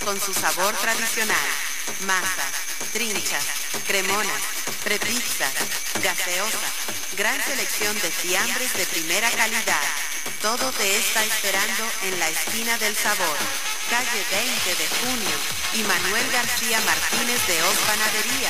con su sabor tradicional. Masas, trinchas, cremonas, prepizzas, gaseosas, gran selección de fiambres de primera calidad. Todo te está esperando en la esquina del sabor, calle 20 de Junio y Manuel García Martínez de Os Panadería.